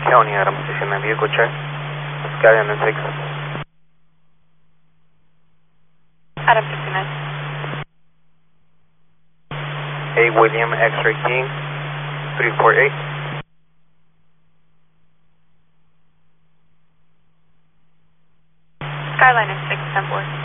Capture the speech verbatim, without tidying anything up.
County, Adam, station nine, vehicle check. Skyline and six. Adam fifty-nine. A William X-ray King, three four eight. Skyline and six, ten four.